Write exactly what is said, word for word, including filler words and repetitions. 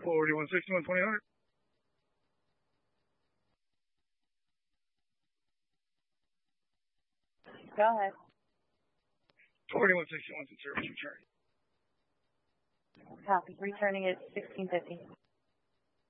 forty-one sixty-one twenty hundred. Go ahead. forty-one sixty-one zero return. Copy. Returning at sixteen fifty.